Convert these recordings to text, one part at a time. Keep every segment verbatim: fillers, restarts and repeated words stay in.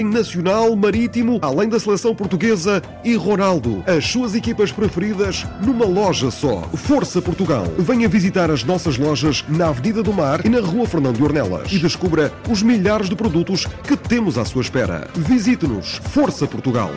Nacional, Marítimo, além da seleção portuguesa e Ronaldo. As suas equipas preferidas numa loja só. Força Portugal. Venha visitar as nossas lojas na Avenida do Mar e na Rua Fernando de Ornelas e descubra os milhares de produtos que temos à sua espera. Visite-nos. Força Portugal.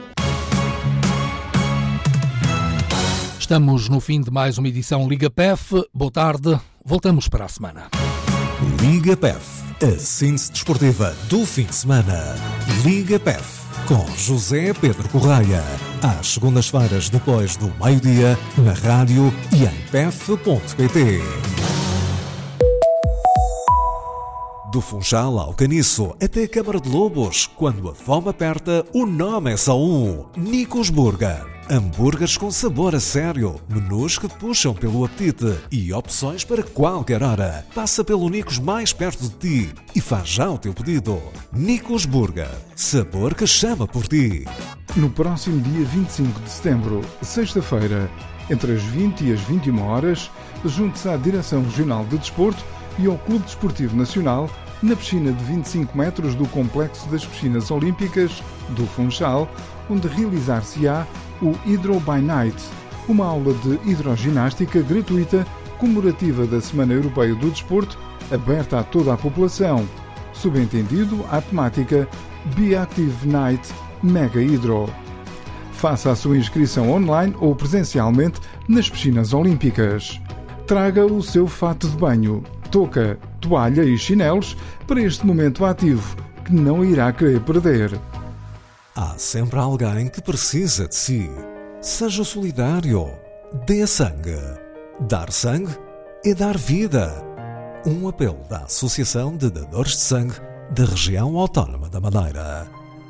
Estamos no fim de mais uma edição Liga P E F. Boa tarde. Voltamos para a semana. Liga P E F. A síntese desportiva do fim de semana. Liga P E F com José Pedro Correia. Às segundas-feiras, depois do meio-dia, na rádio e em p f ponto p t. Do Funchal ao Caniço, até a Câmara de Lobos. Quando a fome aperta, o nome é só um. Nicos Burger. Hambúrgueres com sabor a sério, menus que puxam pelo apetite e opções para qualquer hora. Passa pelo Nicos mais perto de ti e faz já o teu pedido. Nicos Burger. Sabor que chama por ti. No próximo dia vinte e cinco de setembro, sexta-feira, entre as vinte e as vinte e uma horas, junte-se à Direção Regional de Desporto e ao Clube Desportivo Nacional na piscina de vinte e cinco metros do Complexo das Piscinas Olímpicas do Funchal, onde realizar-se-á o Hydro by Night, uma aula de hidroginástica gratuita comemorativa da Semana Europeia do Desporto, aberta a toda a população. Subentendido à temática Be Active Night Mega Hydro. Faça a sua inscrição online ou presencialmente nas piscinas olímpicas. Traga o seu fato de banho, touca, toalha e chinelos para este momento ativo que não irá querer perder. Há sempre alguém que precisa de si. Seja solidário. Dê sangue. Dar sangue é dar vida. Um apelo da Associação de Dadores de Sangue da Região Autónoma da Madeira.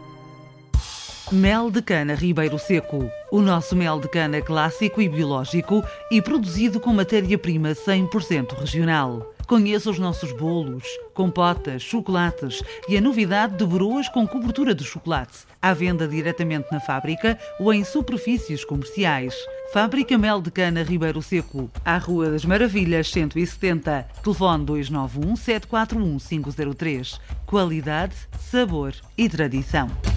Mel de cana Ribeiro Seco. O nosso mel de cana clássico e biológico e produzido com matéria-prima cem por cento regional. Conheça os nossos bolos, compotas, chocolates e a novidade de broas com cobertura de chocolate. À venda diretamente na fábrica ou em superfícies comerciais. Fábrica Mel de Cana Ribeiro Seco, à Rua das Maravilhas cento e setenta. Telefone dois nove um, sete quatro um, cinco zero três. Qualidade, sabor e tradição.